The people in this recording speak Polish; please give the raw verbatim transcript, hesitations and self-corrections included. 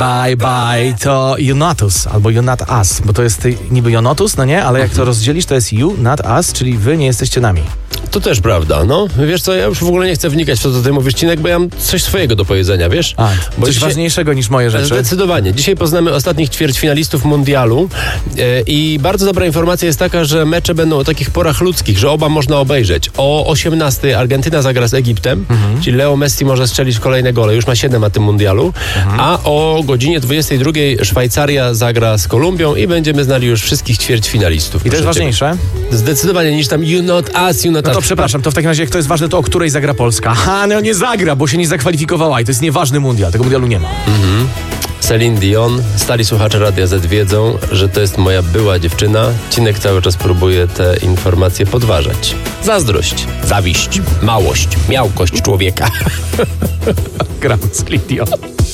Bye bye to you not us, albo you not us, bo to jest ty, niby Jonotus, no nie? Ale jak to rozdzielisz, to jest you not us, czyli wy nie jesteście nami. To też prawda, no. Wiesz co, ja już w ogóle nie chcę wnikać w to, co ty mówisz, Cinek, bo ja mam coś swojego do powiedzenia, wiesz? A, bo coś dzisiaj, ważniejszego niż moje rzeczy. Zdecydowanie. Dzisiaj poznamy ostatnich ćwierćfinalistów mundialu e, i bardzo dobra informacja jest taka, że mecze będą o takich porach ludzkich, że oba można obejrzeć. O osiemnastej Argentyna zagra z Egiptem, mhm. czyli Leo Messi może strzelić kolejne gole, już ma siedem na tym mundialu, mhm. a o godzinie dwudziestej drugiej Szwajcaria zagra z Kolumbią i będziemy znali już wszystkich ćwierćfinalistów. I to jest ważniejsze? Zdecydowanie niż tam you not us, you not No to us. przepraszam, to w takim razie jak to jest ważne, to o której zagra Polska? Ha, no nie zagra, bo się nie zakwalifikowała i to jest nieważny mundial, tego mundialu nie ma. Mhm. Celine Dion, stali słuchacze Radia Z wiedzą, że to jest moja była dziewczyna. Cinek cały czas próbuje te informacje podważać. Zazdrość, zawiść, małość, miałkość człowieka. Gram z Celine Dion.